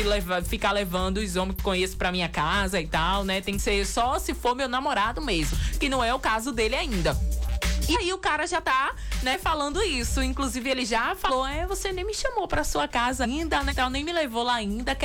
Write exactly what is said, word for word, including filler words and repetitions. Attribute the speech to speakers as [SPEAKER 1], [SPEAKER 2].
[SPEAKER 1] Leva, ficar levando os homens que conheço pra minha casa e tal, né? Tem que ser só se for meu namorado mesmo, que não é o caso dele ainda. E aí o cara já tá, né, falando isso. Inclusive ele já falou, é, você nem me chamou pra sua casa ainda, né? Então nem me levou lá ainda.